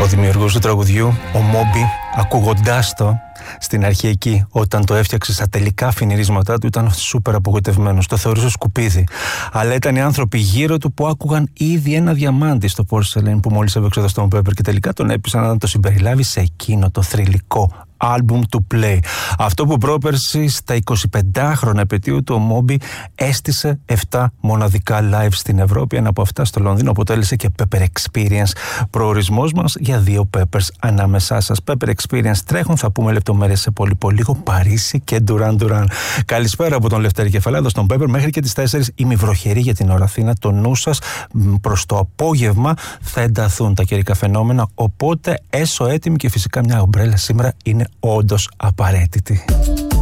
ο δημιουργός του τραγουδιού, ο Moby, ακούγοντάς το στην αρχή εκεί, όταν το έφτιαξε στα τελικά φινιρίσματά του, ήταν σούπερ απογοητευμένος. Το θεωρούσε σκουπίδι. Αλλά ήταν οι άνθρωποι γύρω του που άκουγαν ήδη ένα διαμάντι στο Porcelain που μόλις έβγαλε το Stone Pepper και τελικά τον έπεισαν να το συμπεριλάβει σε εκείνο το θρυλικό album του Play. Αυτό που πρόπερση στα 25χρόνια επετείου του ο Moby έστησε 7 μοναδικά live στην Ευρώπη. Ένα από αυτά στο Λονδίνο αποτέλεσε και Pepper Experience. Προορισμός μας για 2 Peppers ανάμεσά σας. Pepper Experience τρέχουν, θα πούμε λεπτομέρειες σε πολύ λίγο. Παρίσι και Duran Duran. Καλησπέρα από τον Λευτέρη Κεφαλάδο στον Pepper. Μέχρι και τις 4 ημιβροχερή για την ώρα Αθήνα. Το νου σας προς το απόγευμα θα ενταθούν τα καιρικά φαινόμενα. Οπότε έσω έτοιμοι και φυσικά μια ομπρέλα σήμερα είναι όντως απαραίτητη.